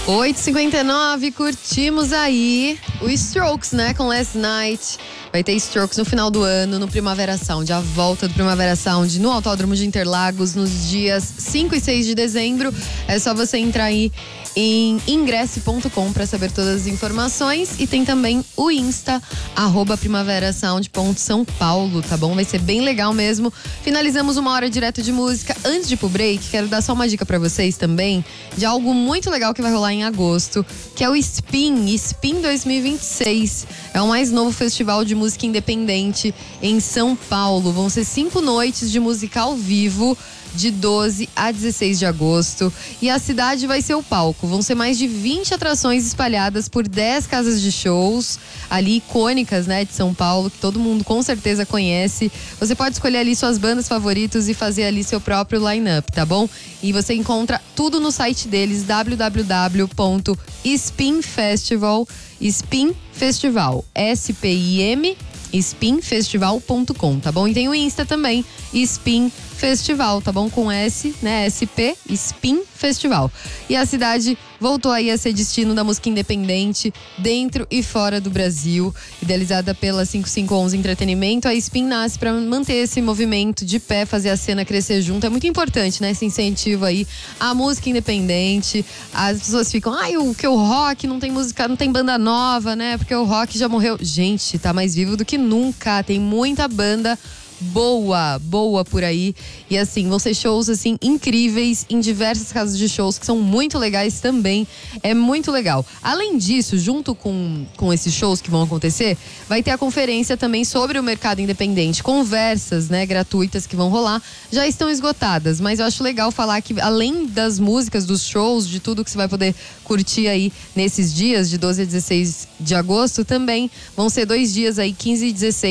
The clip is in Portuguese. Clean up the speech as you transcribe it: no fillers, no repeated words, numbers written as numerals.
8h59, curtimos aí o Strokes, né, com Last Night. Vai ter Strokes no final do ano, no Primavera Sound. A volta do Primavera Sound no Autódromo de Interlagos, nos dias 5 e 6 de dezembro. É só você entrar aí em ingresse.com para saber todas as informações. E tem também o Insta, @primaverasound.São Paulo, tá bom? Vai ser bem legal mesmo. Finalizamos uma hora direto de música. Antes de ir pro break, quero dar só uma dica para vocês também de algo muito legal que vai rolar em agosto, que é o Spin 2026. É o mais novo festival de música independente em São Paulo. Vão ser 5 noites de música ao vivo, de 12 a 16 de agosto. E a cidade vai ser o palco. Vão ser mais de 20 atrações espalhadas por 10 casas de shows, ali icônicas, né, de São Paulo, que todo mundo com certeza conhece. Você pode escolher ali suas bandas favoritas e fazer ali seu próprio line-up, tá bom? E você encontra tudo no site deles, www.spinfestival, spinfestival, tá bom? E tem o Insta também, Spin Festival, tá bom? Com S, né? SP, Spin Festival. E a cidade voltou aí a ser destino da música independente dentro e fora do Brasil. Idealizada pela 5511 Entretenimento, a Spin nasce para manter esse movimento de pé, fazer a cena crescer junto. É muito importante, né? Esse incentivo aí à música independente. As pessoas ficam, o rock não tem música, não tem banda nova, né? Porque o rock já morreu. Gente, tá mais vivo do que nunca. Tem muita banda boa por aí. E assim, vão ser shows assim incríveis em diversas casas de shows que são muito legais também. É muito legal. Além disso, junto com esses shows que vão acontecer, vai ter a conferência também sobre o mercado independente. Conversas, né, gratuitas que vão rolar. Já estão esgotadas, mas eu acho legal falar que além das músicas, dos shows, de tudo que você vai poder curtir aí nesses dias de 12 a 16 de agosto, também vão ser 2 dias aí, 15 e 16